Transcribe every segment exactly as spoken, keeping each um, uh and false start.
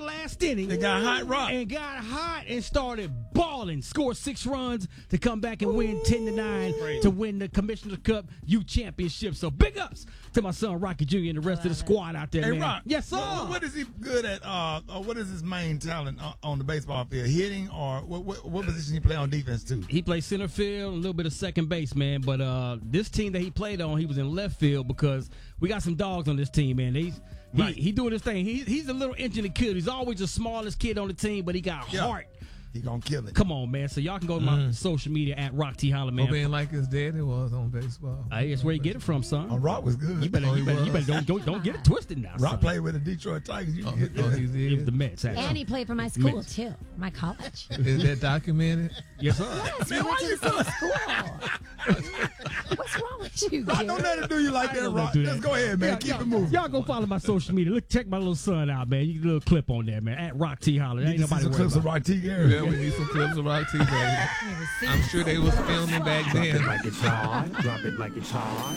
last inning. They got hot rock. And got hot and started balling. Scored six runs to come back and win ten to nine to win the Commissioner's Cup U Championship. So big ups to my son Rocky Junior and the rest of the squad out there, Hey, man. Rock. Yes, sir. What, what is he good at? Uh, uh, what is his main talent on, on the baseball field? Hitting or what, what, what position he play on defense too? He plays center field, a little bit of second base, man. But uh, this team that he played on, he was in left field because we got some dogs on this team, man. He's he, Right. he doing his thing. He, he's a little engine kid. He's always the smallest kid on the team, but he got Yeah. heart. He gonna kill it. Come on, man. So y'all can go to my Mm. social media at Rock T Holla, man. Hope ain't like his daddy was on baseball. Hey, that's where you get it from, son. Oh, Rock was good. You better, Oh, you he better, you was. better don't, don't don't get it twisted now. Rock son. played with the Detroit Tigers. You Oh, can get oh, that. he He was did. the Mets, actually. And he played for my school, Mets. too. My college. Is that documented? Yes, sir. Yes, we Man, went why to you the same feeling- school. What's wrong with you, Rock, Gary? don't let it do you like I that, don't Rock. do that. Just go ahead, man. Yeah, Keep y'all, it moving. Y'all go follow my social media. Look, check my little son out, man. You get a little clip on there, man. At Rock T Holla. Ain't You can see nobody some worried clips of about. Rock T. Gary. Yeah, we need some clips of Rock T. baby. I'm sure they was filming back Drop it then. like it's hard. Drop it like it's hard.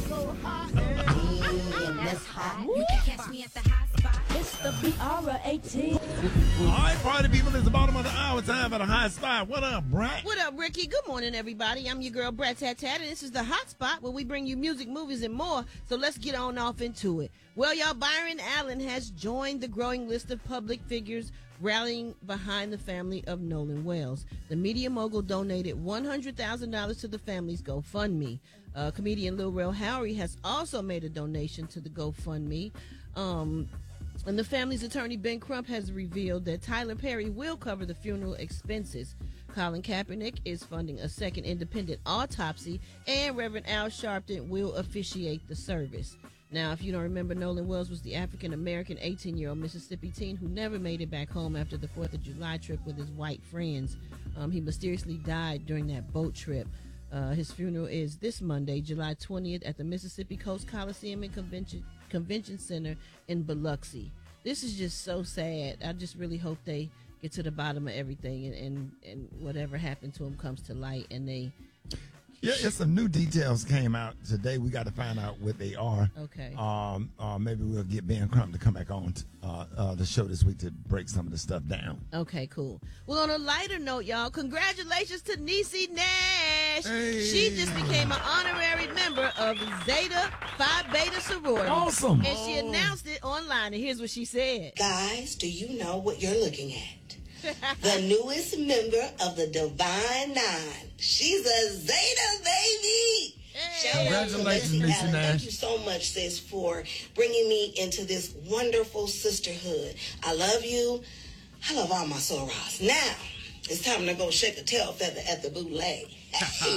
That's hot. You can catch me at the hot spot. It's the B R eighteen. All right, party people, it's the bottom of the hour. Time for the hot spot. What up, Brat? What up, Ricky? Good morning, everybody. I'm your girl, Brat Tat Tat, and this is the Hot Spot where we bring you music, movies, and more. So let's get on off into it. Well, y'all, Byron Allen has joined the growing list of public figures rallying behind the family of Nolan Wells. The media mogul donated one hundred thousand dollars to the family's GoFundMe. Uh, comedian Lil Rel Howery has also made a donation to the GoFundMe. Um, and the family's attorney, Ben Crump, has revealed that Tyler Perry will cover the funeral expenses. Colin Kaepernick is funding a second independent autopsy, and Reverend Al Sharpton will officiate the service. Now, if you don't remember, Nolan Wells was the African-American eighteen-year-old Mississippi teen who never made it back home after the fourth of July trip with his white friends. Um, he mysteriously died during that boat trip. Uh, his funeral is this Monday, July twentieth, at the Mississippi Coast Coliseum and Convention, Convention Center in Biloxi. This is just so sad. I just really hope they get to the bottom of everything and, and, and whatever happened to him comes to light and they... Yeah, yeah, some new details came out today. We got to find out what they are. Okay. Um, uh, maybe we'll get Ben Crump to come back on t- uh, uh, the show this week to break some of the stuff down. Okay, cool. Well, on a lighter note, y'all, congratulations to Niecy Nash. Hey. She just became an honorary member of Zeta Phi Beta sorority. Awesome. And she announced it online, and here's what she said. Guys, do you know what you're looking at? The newest member of the Divine Nine. She's a Zeta, baby. Shout out to Congratulations, Leslie Niecy Allen. Nash. Thank you so much, sis, for bringing me into this wonderful sisterhood. I love you. I love all my sorors. Now, it's time to go shake a tail feather at the bootleg. Hey.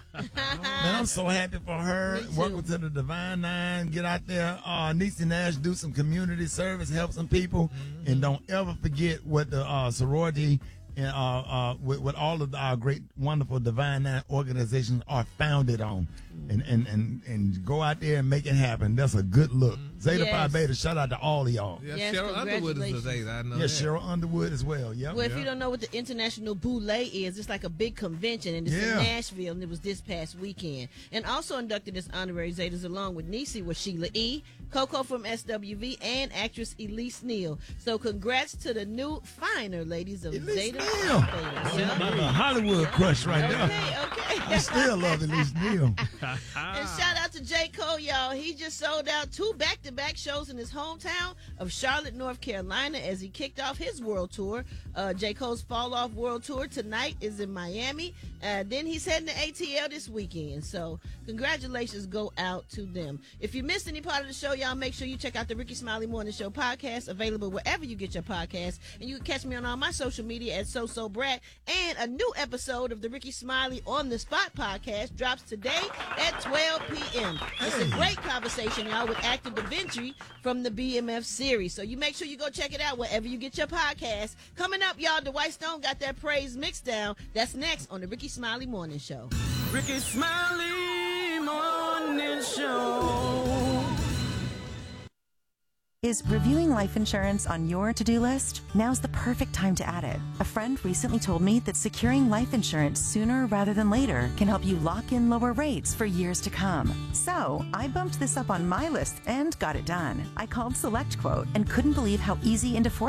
Man, I'm so happy for her. Me too. Welcome to the Divine Nine. Get out there, uh, Niecy Nash, do some community service, help some people, Mm-hmm. and don't ever forget what the uh, sorority and uh, uh, what, what all of our great, wonderful Divine Nine organizations are founded on, Mm-hmm. and and and and go out there and make it happen. That's a good look. Zeta Phi Yes. Beta. Shout out to all of y'all. Yeah, Yes, Cheryl Underwood is a congratulations. Zeta. I know Yeah, that. Cheryl Underwood as well. Yep. Well, if Yeah. you don't know what the International Boule is, it's like a big convention, and it's Yeah. in Nashville, and it was this past weekend. And also inducted as honorary Zetas along with Niecy was Sheila E., Coco from S W V, and actress Elise Neal. So congrats to the new finer ladies of Elise Zeta. Neal. Phi Beta. My little Hollywood crush right there. Okay, okay. I still love Elise Neal. And shout out to J. Cole, y'all. He just sold out two back-to-back shows in his hometown of Charlotte, North Carolina, as he kicked off his world tour. Uh, J. Cole's Fall Off World Tour tonight is in Miami. Uh, then he's heading to A T L this weekend. So congratulations go out to them. If you missed any part of the show, y'all, make sure you check out the Ricky Smiley Morning Show podcast, available wherever you get your podcasts. And you can catch me on all my social media at So So Brat. And a new episode of the Ricky Smiley On The Spot podcast drops today at twelve p.m. It's a great conversation, y'all, with actor Da Vinci from the B M F series. So you make sure you go check it out wherever you get your podcast. Coming up, y'all, Dwight Stone got that praise mix down. That's next on the Ricky Smiley Morning Show. Ricky Smiley Morning Show. Is reviewing life insurance on your to-do list? Now's the perfect time to add it. A friend recently told me that securing life insurance sooner rather than later can help you lock in lower rates for years to come. So I bumped this up on my list and got it done. I called SelectQuote and couldn't believe how easy and affordable